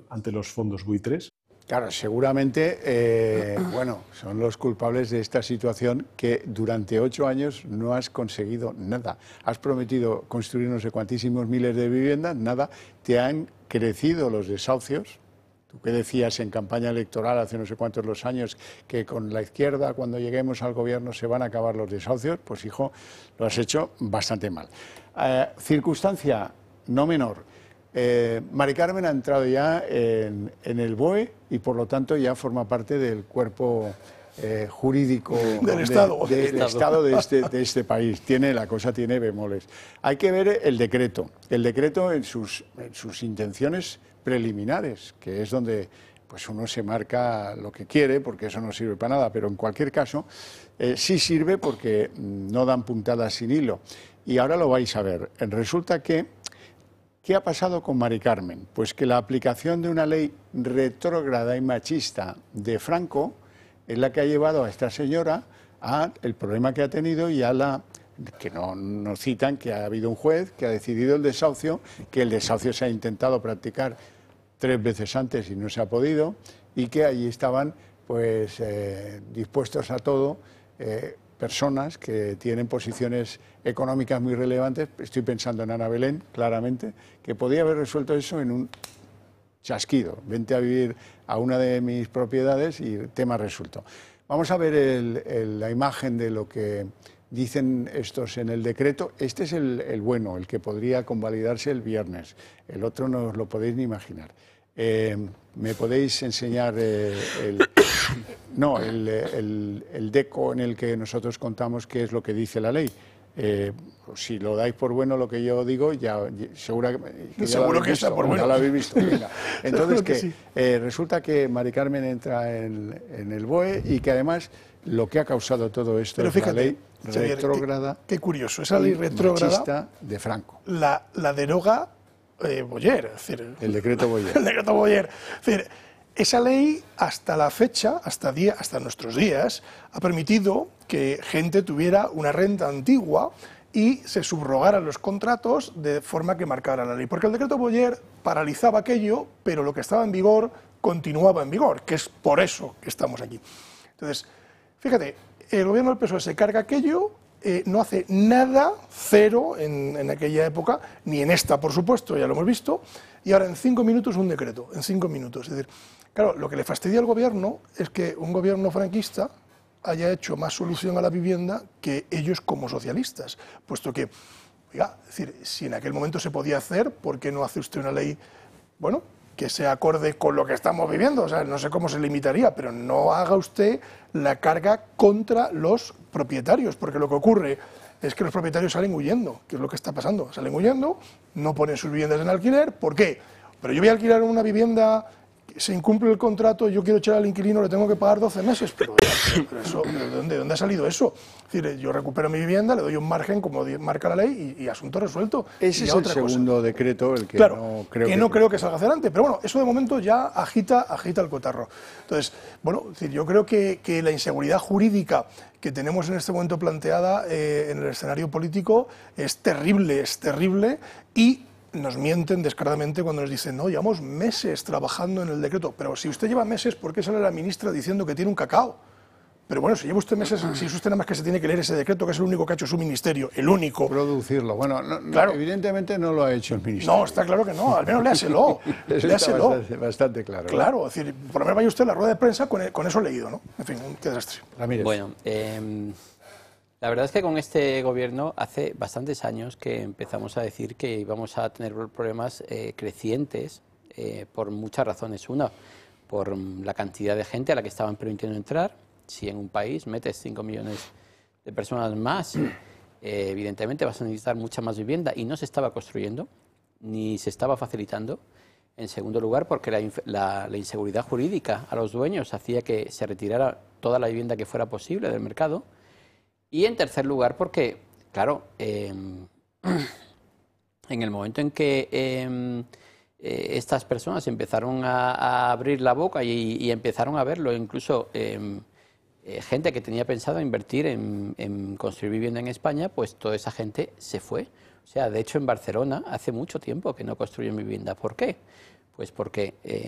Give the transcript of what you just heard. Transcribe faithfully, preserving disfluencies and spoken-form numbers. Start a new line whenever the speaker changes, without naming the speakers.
ante los fondos buitres?
Claro, seguramente, eh, bueno, son los culpables de esta situación que durante ocho años no has conseguido nada. Has prometido construir no sé cuantísimos miles de viviendas, nada. Te han crecido los desahucios. Tú que decías en campaña electoral hace no sé cuántos los años que con la izquierda cuando lleguemos al gobierno se van a acabar los desahucios, pues hijo, lo has hecho bastante mal. Eh, circunstancia no menor. Eh, Mari Carmen ha entrado ya en, en el B O E y por lo tanto ya forma parte del cuerpo eh, jurídico
del
de,
Estado,
de, del Estado de este, de este país. Tiene, la cosa tiene bemoles. Hay que ver el decreto, el decreto en sus, en sus intenciones preliminares, que es donde pues uno se marca lo que quiere, porque eso no sirve para nada, pero en cualquier caso eh, sí sirve porque no dan puntadas sin hilo. Y ahora lo vais a ver. Resulta que ¿qué ha pasado con Mari Carmen? Pues que la aplicación de una ley retrógrada y machista de Franco es la que ha llevado a esta señora a el problema que ha tenido y a la que no nos citan que ha habido un juez que ha decidido el desahucio, que el desahucio se ha intentado practicar tres veces antes y no se ha podido, y que allí estaban pues eh, dispuestos a todo eh, personas que tienen posiciones económicas muy relevantes. Estoy pensando en Ana Belén, claramente, que podía haber resuelto eso en un chasquido. Vente a vivir a una de mis propiedades y el tema resuelto. Vamos a ver el, el, la imagen de lo que dicen estos en el decreto. Este es el, el bueno, el que podría convalidarse el viernes. El otro no os lo podéis ni imaginar. Eh, ¿Me podéis enseñar eh, el, no, el, el, el deco en el que nosotros contamos qué es lo que dice la ley? Eh, si lo dais por bueno lo que yo digo, ya segura, que ya
seguro que
visto,
está por bueno.
Ya lo habéis visto. Venga. Entonces, que,
que sí.
eh, resulta que Mari Carmen entra en, en el B O E y que además lo que ha causado todo esto
Pero
es
fíjate,
la ley
Xavier,
retrógrada.
Qué, qué curioso, esa ley retrógrada
de Franco.
La, la deroga eh, Boyer, es decir,
el decreto Boyer.
El decreto Boyer. Es decir, esa ley hasta la fecha, hasta, día, hasta nuestros días, ha permitido que gente tuviera una renta antigua y se subrogaran los contratos de forma que marcara la ley. Porque el decreto Boyer paralizaba aquello, pero lo que estaba en vigor continuaba en vigor, que es por eso que estamos aquí. Entonces, fíjate, el gobierno del P S O E se carga aquello, eh, no hace nada, cero en, en aquella época, ni en esta, por supuesto, ya lo hemos visto, y ahora en cinco minutos un decreto, en cinco minutos. Es decir, claro, lo que le fastidia al gobierno es que un gobierno franquista haya hecho más solución a la vivienda que ellos como socialistas, puesto que, oiga, es decir, si en aquel momento se podía hacer, ¿por qué no hace usted una ley, bueno, que sea acorde con lo que estamos viviendo? O sea, no sé cómo se limitaría, pero no haga usted la carga contra los propietarios, porque lo que ocurre es que los propietarios salen huyendo, que es lo que está pasando, salen huyendo, no ponen sus viviendas en alquiler. ¿Por qué? Pero yo voy a alquilar una vivienda, se incumple el contrato, yo quiero echar al inquilino, le tengo que pagar doce meses, pero, pero eso, ¿de dónde, ¿dónde ha salido eso? Es decir, yo recupero mi vivienda, le doy un margen como marca la ley y, y asunto resuelto.
Ese es el segundo cosa. decreto, el que
claro,
no creo
que,
que...
no creo que salga adelante, pero bueno, eso de momento ya agita, agita el cotarro. Entonces, bueno, es decir, yo creo que, que la inseguridad jurídica que tenemos en este momento planteada eh, en el escenario político es terrible, es terrible, y nos mienten descaradamente cuando nos dicen, no, llevamos meses trabajando en el decreto. Pero si usted lleva meses, ¿por qué sale la ministra diciendo que tiene un cacao? Pero bueno, si lleva usted meses, si es usted nada más que se tiene que leer ese decreto, que es el único que ha hecho su ministerio, el único.
Producirlo. Bueno, no,
claro.
evidentemente no lo ha hecho el ministerio.
No, está claro que no, al menos léaselo. léaselo.
Bastante, bastante claro.
Claro, es decir, por lo menos vaya usted a la rueda de prensa con, con eso leído, ¿no? En fin, qué desastre.
Ramírez.
Bueno, eh, la verdad es que con este gobierno hace bastantes años que empezamos a decir que íbamos a tener problemas eh, crecientes eh, por muchas razones. Una, por la cantidad de gente a la que estaban permitiendo entrar. Si en un país metes cinco millones de personas más, eh, evidentemente vas a necesitar mucha más vivienda y no se estaba construyendo ni se estaba facilitando. En segundo lugar, porque la, la, la inseguridad jurídica a los dueños hacía que se retirara toda la vivienda que fuera posible del mercado. Y en tercer lugar, porque, claro, eh, en el momento en que eh, eh, estas personas empezaron a, a abrir la boca y, y empezaron a verlo, incluso eh, eh, gente que tenía pensado invertir en, en construir vivienda en España, pues toda esa gente se fue. O sea, de hecho en Barcelona hace mucho tiempo que no construyen vivienda. ¿Por qué? Pues porque eh,